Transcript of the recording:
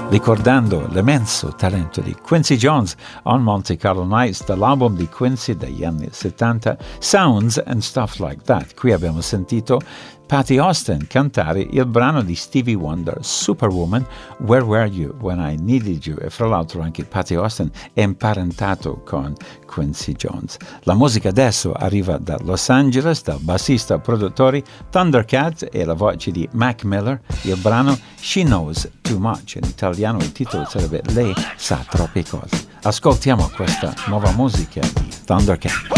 ricordando l'immenso talento di Quincy Jones on Monte Carlo Nights, dall'album di Quincy degli anni 70, Sounds and Stuff Like That. Qui abbiamo sentito Patti Austin cantare il brano di Stevie Wonder, Superwoman, Where Were You When I Needed You? E fra l'altro anche Patti Austin è imparentato con Quincy Jones. La musica adesso arriva da Los Angeles, dal bassista produttore Thundercat e la voce di Mac Miller, il brano She Knows Too Much. In italiano il titolo sarebbe Lei sa troppe cose. Ascoltiamo questa nuova musica di Thundercat.